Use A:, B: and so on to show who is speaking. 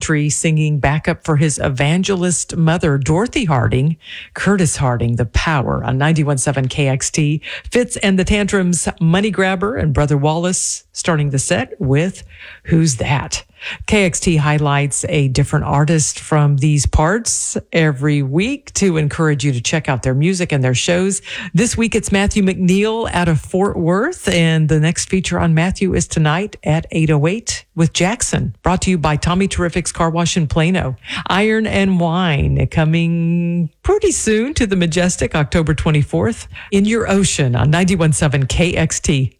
A: poetry, singing backup for his evangelist mother, Dorothy Harding, Curtis Harding, The Power on 91.7 KXT. Fitz and the Tantrums, Money Grabber, and Brother Wallace starting the set with Who's That? KXT highlights a different artist from these parts every week to encourage you to check out their music and their shows. This week, it's Matthew McNeil out of Fort Worth, and the next feature on Matthew is tonight at 8:08 with Jackson, brought to you by Tommy Terrific's Car Wash in Plano. Iron and Wine coming pretty soon to the Majestic, October 24th, in your ocean on 91.7 KXT.